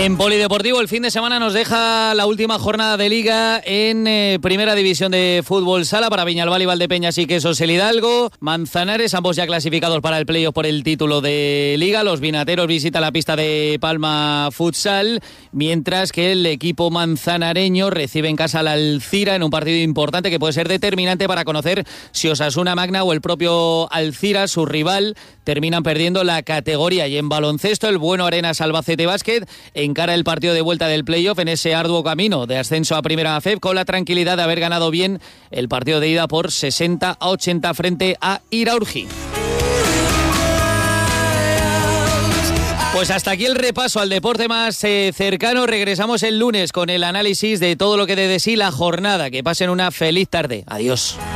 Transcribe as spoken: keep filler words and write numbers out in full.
En Polideportivo el fin de semana nos deja la última jornada de Liga en eh, Primera División de Fútbol Sala para Viñalbal y Valdepeñas y Quesos el Hidalgo. Manzanares, ambos ya clasificados para el playoff por el título de Liga. Los vinateros visitan la pista de Palma Futsal, mientras que el equipo manzanareño recibe en casa al Alcira en un partido importante que puede ser determinante para conocer si Osasuna Magna o el propio Alcira, su rival, terminan perdiendo la categoría. Y en baloncesto, el Bueno Arenas Albacete Básquet encara el partido de vuelta del playoff en ese arduo camino de ascenso a Primera F E P con la tranquilidad de haber ganado bien el partido de ida por sesenta a ochenta frente a Iraurgi. Pues hasta aquí el repaso al deporte más eh, cercano. Regresamos el lunes con el análisis de todo lo que dé de sí la jornada. Que pasen una feliz tarde. Adiós.